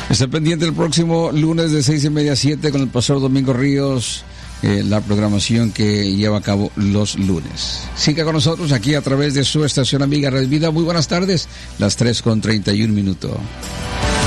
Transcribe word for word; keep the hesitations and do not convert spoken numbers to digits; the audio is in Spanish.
Está pendiente el próximo lunes de seis y media a siete con el pastor Domingo Ríos, eh, la programación que lleva a cabo los lunes. Siga con nosotros aquí a través de su estación amiga Red Vida. Muy buenas tardes, las tres con treinta y un minutos.